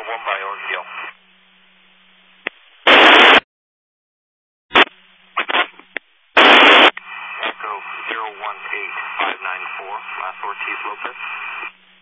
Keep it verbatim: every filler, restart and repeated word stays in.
one by Orville. Echo zero one eight five nine four, Las Ortiz Lopez.